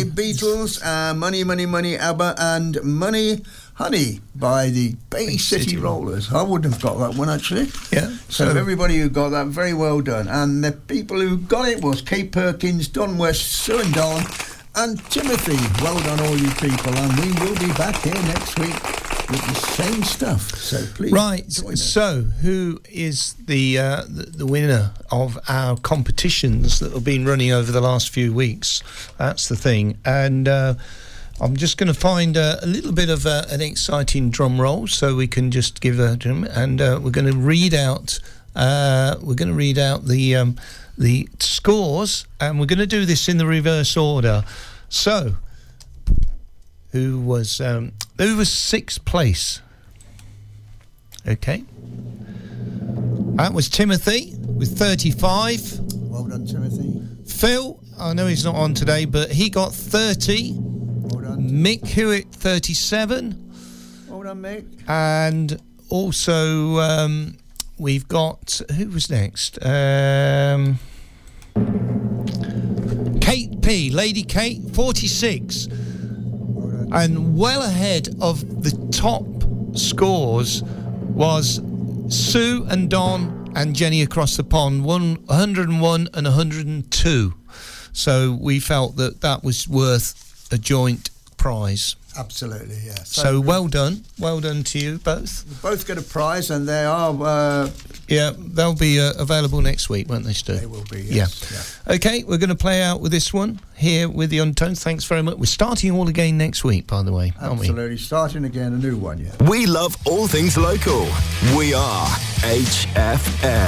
the Beatles, Money, Money, Money, ABBA, and Money, Honey by the Bay City Rollers. I wouldn't have got that one, actually. Yeah. So everybody who got that, very well done. And the people who got it was Kate Perkins, Don West, Sue and Don, and Timothy. Well done, all you people. And we will be back here next week with the same stuff. So please join us. So who is the winner of our competitions that have been running over the last few weeks? That's the thing. And I'm just going to find a little bit of an exciting drum roll so we can just give a drum, and we're going to read out the scores, and we're going to do this in the reverse order. So who was sixth place? Okay, that was Timothy with 35. Well done, Timothy. Phil, I know he's not on today, but he got 30. Well done. Mick Hewitt, 37. Well done, Mick. And also we've got, who was next? Kate P, Lady Kate, 46. And well ahead of the top scores was Sue and Don and Jenny across the pond, 101 and 102. So we felt that was worth a joint prize. Absolutely, yeah. So well done to you both. We both get a prize, and they are they'll be available next week, won't they, Stu? They will be, yes. Yeah. Okay, we're going to play out with this one here with the Undertones. Thanks very much. We're starting all again next week, by the way, aren't we? Absolutely, starting again, a new one, yeah. We love all things local. We are HFM.